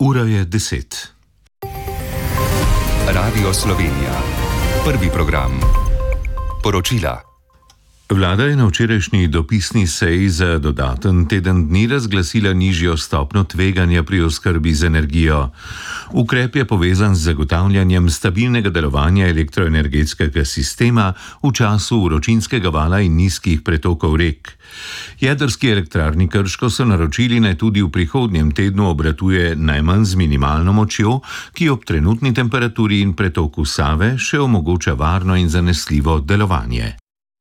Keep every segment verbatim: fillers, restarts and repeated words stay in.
Ura je deset. Radio Slovenija. Prvi program. Poročila. Vlada je na včerajšnji dopisni seji za dodaten teden dni razglasila nižjo stopnjo tveganja pri oskrbi z energijo. Ukrep je povezan z zagotavljanjem stabilnega delovanja elektroenergetskega sistema v času vročinskega vala in nizkih pretokov rek. Jedrski elektrarni Krško so naročili, naj tudi v prihodnjem tednu obratuje najmanj z minimalno močjo, ki ob trenutni temperaturi in pretoku Save še omogoča varno in zanesljivo delovanje.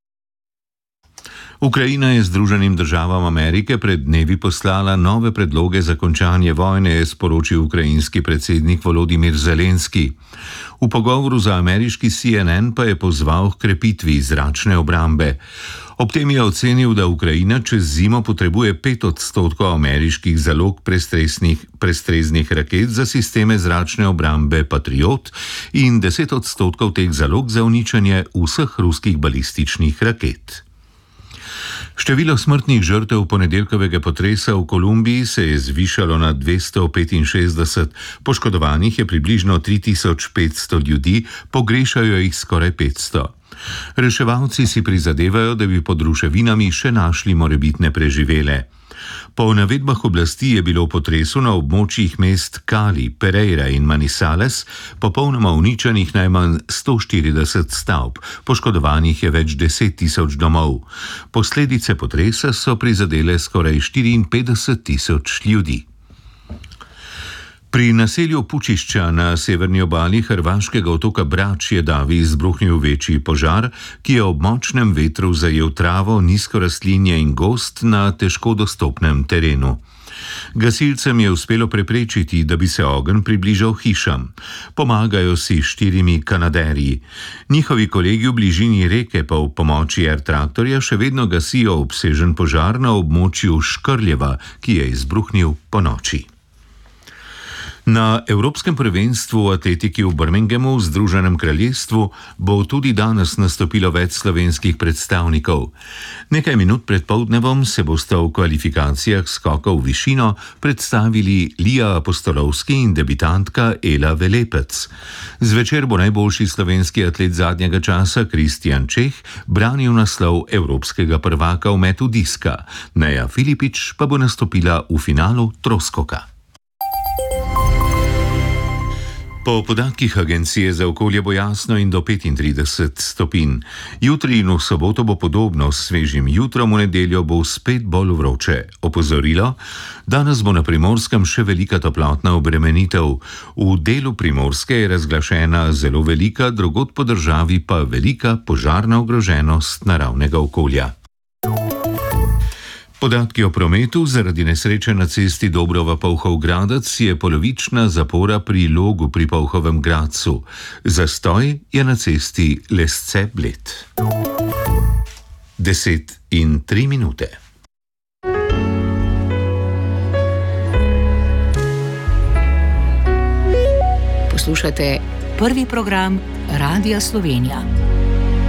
Ukrajina je Združenim državam Amerike pred dnevi poslala nove predloge za končanje vojne, je sporočil ukrajinski predsednik Volodimir Zelenski. V pogovoru za ameriški C N N pa je pozval k krepitvi zračne obrambe. Ob tem je ocenil, da Ukrajina čez zimo potrebuje pet odstotkov ameriških zalog prestreznih raket za sisteme zračne obrambe Patriot in deset odstotkov teh zalog za uničenje vseh ruskih balističnih raket. Število smrtnih žrtev ponedeljkovega potresa v Kolumbiji se je zvišalo na dvesto petinšestdeset, poškodovanih je približno tri tisoč petsto ljudi, pogrešajo jih skoraj petsto. Reševalci si prizadevajo, da bi pod ruševinami še našli morebitne preživele. Po navedbah oblasti je bilo v potresu na območjih mest Cali, Pereira in Manizales popolnoma uničenih najmanj sto štirideset stavb, poškodovanih je več deset tisoč domov. Posledice potresa so prizadele skoraj štiriinpetdeset tisoč ljudi. Pri naselju Pučišća na severni obali hrvaškega otoka Brač je davi izbruhnil večji požar, ki je ob močnem vetru zajel travo, nizko rastlinje in gozd na težko dostopnem terenu. Gasilcem je uspelo preprečiti, da bi se ogenj približal hišam. Pomagajo si štirimi kanaderji. Njihovi kolegi v bližini reke pa v pomoči air traktorja še vedno gasijo obsežen požar na območju Škrljeva, ki je izbruhnil ponoči. Na Evropskem prvenstvu v atletiki v Birminghamu v Združenem kraljestvu bo tudi danes nastopilo več slovenskih predstavnikov. Nekaj minut pred poldnevom se bosta v kvalifikacijah skokov v višino predstavili Lija Apostolovski in debitantka Ela Velepec. Zvečer bo najboljši slovenski atlet zadnjega časa Kristjan Čeh branil naslov evropskega prvaka v metu diska. Neja Filipič pa bo nastopila v finalu troskoka. Po podatkih Agencije za okolje bo jasno in do petintrideset stopinj. Jutri in v soboto bo podobno, s svežim jutrom, v nedeljo bo spet bolj vroče. Opozorilo: danes bo na Primorskem še velika toplotna obremenitev. V delu Primorske je razglašena zelo velika, drugod po državi pa velika požarna ogroženost naravnega okolja. Podatki o prometu: zaradi nesreče na cesti Dobrova-Polhov-Gradec je polovična zapora pri Logu pri Polhovem Gradcu. Zastoj je na cesti Lesce-Bled. Deset in tri minute. Poslušate prvi program Radia Slovenija.